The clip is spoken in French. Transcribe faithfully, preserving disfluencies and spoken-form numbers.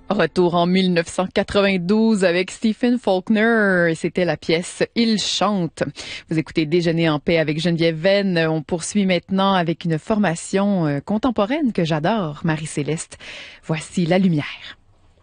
Retour en mille neuf cent quatre-vingt-douze avec Stephen Faulkner. C'était la pièce Il chante. Vous écoutez Déjeuner en paix avec Geneviève Venn. On poursuit maintenant avec une formation contemporaine que j'adore, Marie-Céleste. Voici La Lumière.